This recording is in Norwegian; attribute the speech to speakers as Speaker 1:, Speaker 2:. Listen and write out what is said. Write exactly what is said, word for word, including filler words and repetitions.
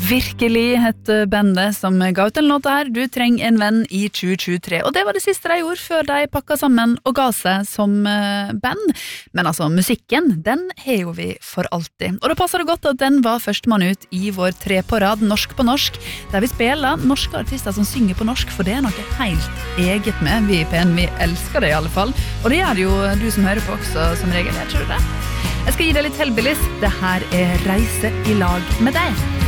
Speaker 1: Virkelig hette bandet som ga ut en låt her, Du trenger en venn i tjue tjuetre. Og det var det siste de gjorde før de pakket sammen og ga seg som uh, band. Men altså, musikken, den har jo vi for alltid. Og da passer det godt at den var førstemann ut i vår tre på rad Norsk på norsk, der vi spiller norske artister som synger på norsk, for det er noe helt eget med. Vi i P N, vi elsker det i alle fall. Og det gjør jo du som hører på også, som regel, jeg tror det. Jeg skal gi deg litt hellbillies. Det her er Reise i lag med deg.